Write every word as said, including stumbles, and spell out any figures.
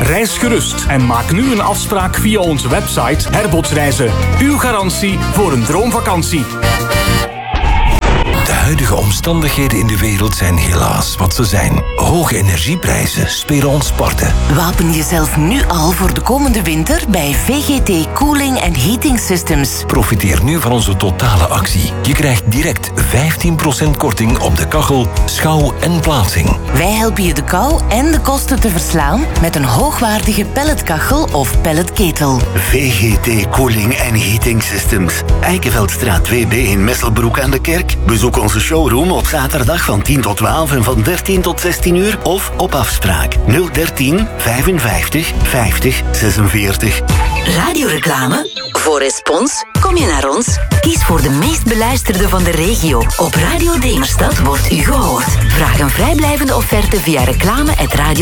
Reis gerust en maak nu een afspraak via onze website Herbotsreizen. Uw garantie voor een droomvakantie. De huidige omstandigheden in de wereld zijn helaas wat ze zijn. Hoge energieprijzen spelen ons parten. Wapen jezelf nu al voor de komende winter bij V G T Cooling and Heating Systems. Profiteer nu van onze totale actie. Je krijgt direct vijftien procent korting op de kachel, schouw en plaatsing. Wij helpen je de kou en de kosten te verslaan met een hoogwaardige pelletkachel of pelletketel. V G T Cooling and Heating Systems. Eikenveldstraat twee B in Messelbroek aan de Kerk. Bezoek onze showroom op zaterdag van tien tot twaalf en van dertien tot zestien uur of op afspraak nul dertien vijfenvijftig vijftig zesenveertig. Radioreclame? Voor respons kom je naar ons. Kies voor de meest beluisterde van de regio. Op Radio Demerstad wordt u gehoord. Vraag een vrijblijvende offerte via reclame at radio